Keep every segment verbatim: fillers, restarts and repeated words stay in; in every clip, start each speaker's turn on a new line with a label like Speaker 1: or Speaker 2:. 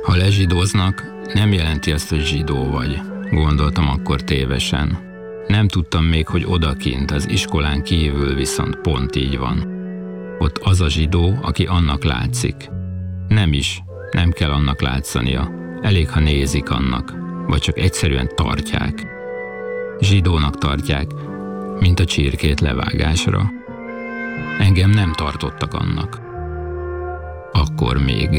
Speaker 1: Ha lezsidóznak, nem jelenti azt, hogy zsidó vagy, gondoltam akkor tévesen. Nem tudtam még, hogy odakint, az iskolán kívül viszont pont így van. Ott az a zsidó, aki annak látszik. Nem is, nem kell annak látszania. Elég, ha nézik annak, vagy csak egyszerűen tartják. Zsidónak tartják, mint a csirkét levágásra. Engem nem tartottak annak. Akkor még.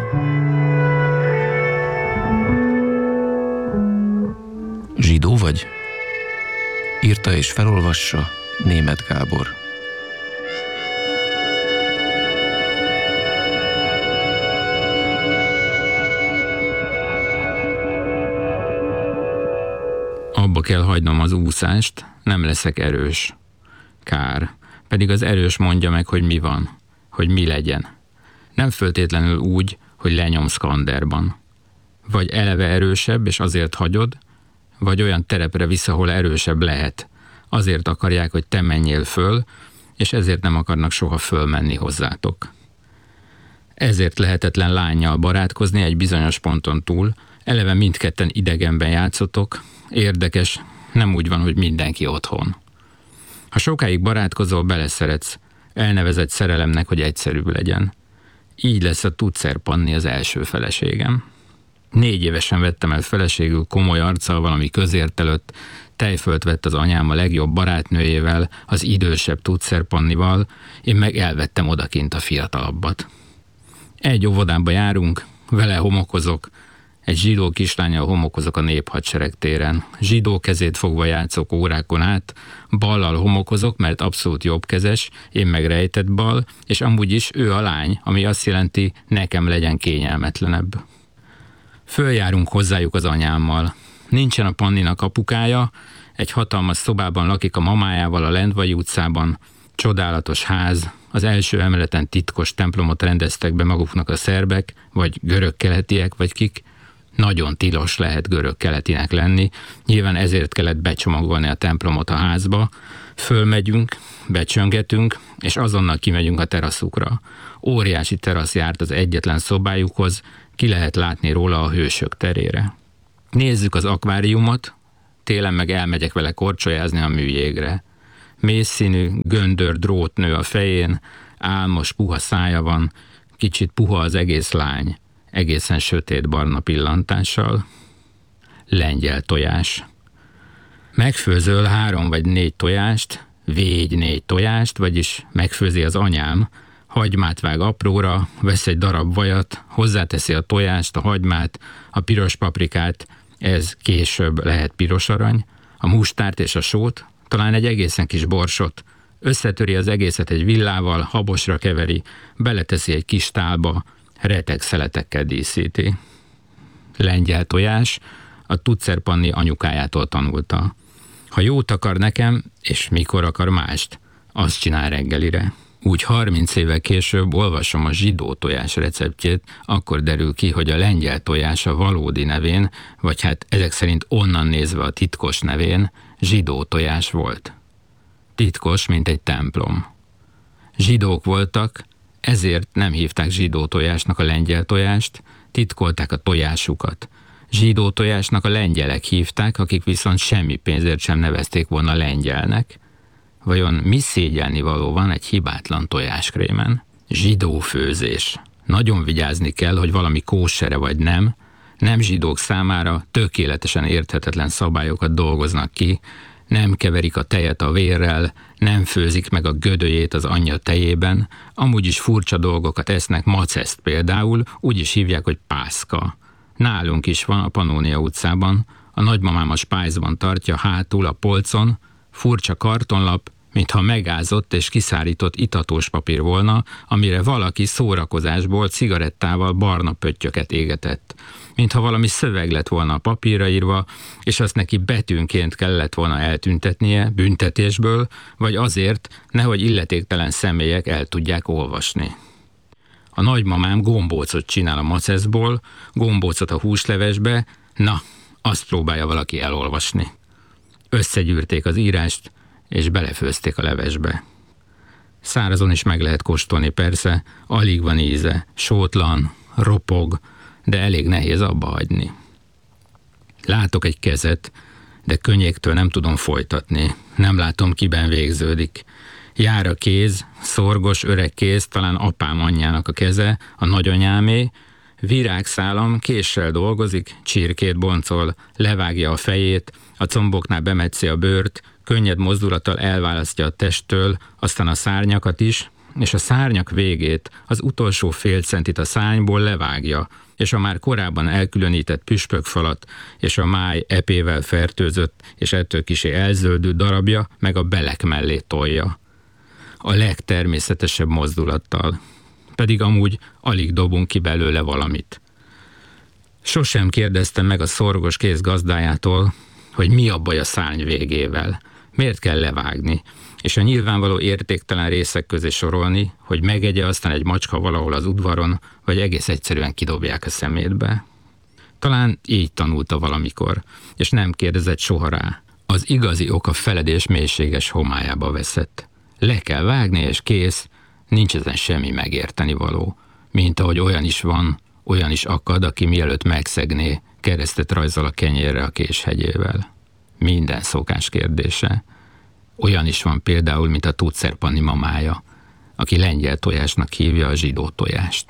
Speaker 2: Zsidó vagy? Írta és felolvassa Németh Gábor.
Speaker 1: Abba kell hagynom az úszást, nem leszek erős. Kár, pedig az erős mondja meg, hogy mi van, hogy mi legyen. Nem föltétlenül úgy, hogy lenyom szkanderban. Vagy eleve erősebb, és azért hagyod, vagy olyan terepre visz, ahol erősebb lehet. Azért akarják, hogy te menjél föl, és ezért nem akarnak soha fölmenni hozzátok. Ezért lehetetlen lánnyal barátkozni egy bizonyos ponton túl, eleve mindketten idegenben játszotok, érdekes, nem úgy van, hogy mindenki otthon. Ha sokáig barátkozol, beleszeretsz, elnevezett szerelemnek, hogy egyszerűbb legyen. Így lesz a Tutszer Panni az első feleségem. Négy évesen vettem el feleségül komoly arccal valami közért előtt, tejfölt vett az anyám a legjobb barátnőjével, az idősebb Tutszer Pannival, én meg elvettem odakint a fiatalabbat. Egy óvodába járunk, vele homokozok, egy zsidó kislánnyal homokozok a néphadsereg téren. Zsidó kezét fogva játszok órákon át, ballal homokozok, mert abszolút jobbkezes, én meg rejtett bal, és amúgy is ő a lány, ami azt jelenti, nekem legyen kényelmetlenebb. Följárunk hozzájuk az anyámmal. Nincsen a Panninak apukája, egy hatalmas szobában lakik a mamájával a Lendvai utcában, csodálatos ház, az első emeleten titkos templomot rendeztek be maguknak a szerbek, vagy görög-keletiek, vagy kik. Nagyon tilos lehet görög-keletinek lenni, nyilván ezért kellett becsomagolni a templomot a házba. Fölmegyünk, becsöngetünk, és azonnal kimegyünk a teraszukra. Óriási terasz járt az egyetlen szobájukhoz, ki lehet látni róla a Hősök terére. Nézzük az akváriumot, télen meg elmegyek vele korcsolyázni a műjégre. Mészszínű, göndör drót nő a fején, álmos, puha szája van, kicsit puha az egész lány, egészen sötétbarna pillantással. Lengyel tojás. Megfőzöl három vagy négy tojást, végy négy tojást, vagyis megfőzi az anyám, hagymát vág apróra, vesz egy darab vajat, hozzáteszi a tojást, a hagymát, a piros paprikát, ez később lehet piros arany, a mustárt és a sót, talán egy egészen kis borsot, összetöri az egészet egy villával, habosra keveri, beleteszi egy kis tálba, reteg szeletekkel díszíti. Lengyel tojás, a Tutszer Panni anyukájától tanulta. Ha jót akar nekem, és mikor akar mást, azt csinál reggelire. Úgy harminc évvel később olvasom a zsidó tojás receptjét, akkor derül ki, hogy a lengyel tojás a valódi nevén, vagy hát ezek szerint onnan nézve a titkos nevén, zsidó tojás volt. Titkos, mint egy templom. Zsidók voltak, ezért nem hívták zsidó tojásnak a lengyel tojást, titkolták a tojásukat. Zsidó tojásnak a lengyelek hívták, akik viszont semmi pénzért sem nevezték volna lengyelnek. Vajon mi szégyelni való van egy hibátlan tojáskrémen? Zsidó főzés. Nagyon vigyázni kell, hogy valami kósere vagy nem. Nem zsidók számára tökéletesen érthetetlen szabályokat dolgoznak ki, nem keverik a tejet a vérrel, nem főzik meg a gödöjét az anyja tejében, amúgy is furcsa dolgokat esznek, maceszt például, úgy is hívják, hogy pászka. Nálunk is van a Pannónia utcában, a nagymamám a spájzban tartja hátul a polcon, furcsa kartonlap, mintha megázott és kiszárított itatós papír volna, amire valaki szórakozásból cigarettával barna pöttyöket égetett. Mintha valami szöveg lett volna a papírra írva, és azt neki betűnként kellett volna eltüntetnie, büntetésből, vagy azért, nehogy illetéktelen személyek el tudják olvasni. A nagymamám gombócot csinál a maceszból, gombócot a húslevesbe, na, azt próbálja valaki elolvasni. Összegyűrték az írást, és belefőzték a levesbe. Szárazon is meg lehet kóstolni persze, alig van íze, sótlan, ropog, de elég nehéz abba hagyni. Látok egy kezet, de könnyéktől nem tudom folytatni. Nem látom, kiben végződik. Jár a kéz, szorgos, öreg kéz, talán apám anyjának a keze, a nagyanyámé. Virágszálam késsel dolgozik, csirkét boncol, levágja a fejét, a comboknál bemetszi a bőrt, könnyed mozdulattal elválasztja a testtől, aztán a szárnyakat is, és a szárnyak végét, az utolsó fél centit a szányból levágja, és a már korábban elkülönített püspökfalat és a máj epével fertőzött és ettől kisé elzöldült darabja meg a belek mellé tolja. A legtermészetesebb mozdulattal. Pedig amúgy alig dobunk ki belőle valamit. Sosem kérdeztem meg a szorgos kéz gazdájától, hogy mi a baj a szárny végével, miért kell levágni, és a nyilvánvaló értéktelen részek közé sorolni, hogy megegye aztán egy macska valahol az udvaron, vagy egész egyszerűen kidobják a szemétbe. Talán így tanulta valamikor, és nem kérdezett soha rá. Az igazi ok a feledés mélységes homályába veszett. Le kell vágni, és kész, nincs ezen semmi megérteni való. Mint ahogy olyan is van, olyan is akad, aki mielőtt megszegné, keresztet rajzol a kenyérre a késhegyével. Minden szokás kérdése. Olyan is van például, mint a Tucser-Pani mamája, aki lengyel tojásnak hívja a zsidó tojást.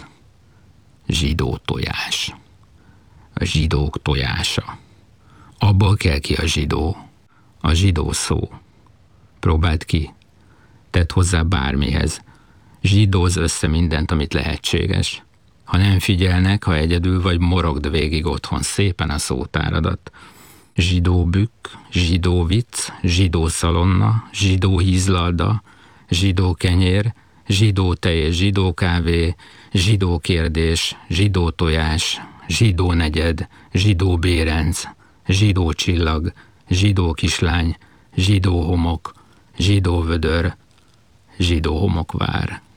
Speaker 1: Zsidó tojás. A zsidók tojása. Abból kell ki a zsidó. A zsidó szó. Próbáld ki. Tedd hozzá bármihez. Zsidóz össze mindent, amit lehetséges. Ha nem figyelnek, ha egyedül vagy, morogd végig otthon szépen a szótáradat. Zsidó bükk, zsidó vicc, zsidó szalonna, zsidó hízlalda, zsidó kenyér, zsidó tej és zsidó kávé, zsidó kérdés, zsidó tojás, zsidó negyed, zsidó bérenc, zsidó csillag, zsidó kislány, zsidó homok, zsidó vödör, zsidó homokvár.